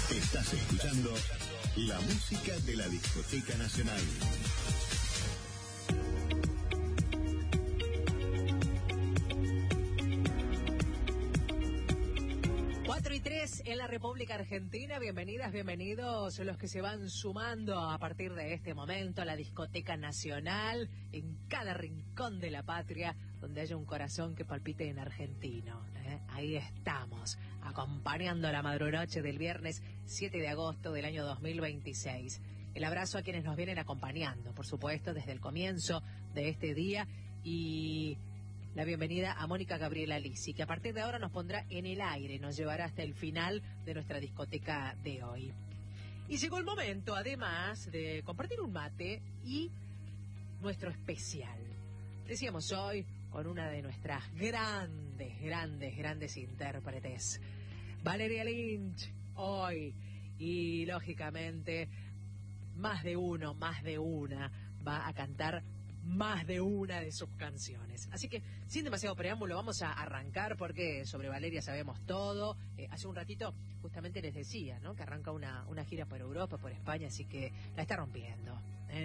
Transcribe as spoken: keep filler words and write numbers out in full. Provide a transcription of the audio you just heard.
Estás escuchando la música de la Discoteca Nacional. cuatro y tres en la República Argentina. Bienvenidas, bienvenidos los que se van sumando a partir de este momento a la Discoteca Nacional, en cada rincón de la patria donde haya un corazón que palpite en argentino. ¿eh? Ahí estamos, acompañando la madrunoche del viernes siete de agosto del año dos mil veintiséis. El abrazo a quienes nos vienen acompañando, por supuesto, desde el comienzo de este día, y la bienvenida a Mónica Gabriela Lisi, que a partir de ahora nos pondrá en el aire, nos llevará hasta el final de nuestra discoteca de hoy. Y llegó el momento, además, de compartir un mate y nuestro especial. Decíamos hoy con una de nuestras grandes, grandes, grandes intérpretes, Valeria Lynch, hoy. Y, lógicamente, más de uno, más de una va a cantar más de una de sus canciones. Así que, sin demasiado preámbulo, vamos a arrancar, porque sobre Valeria sabemos todo. Eh, hace un ratito justamente les decía, ¿no?, que arranca una, una gira por Europa, por España, así que la está rompiendo.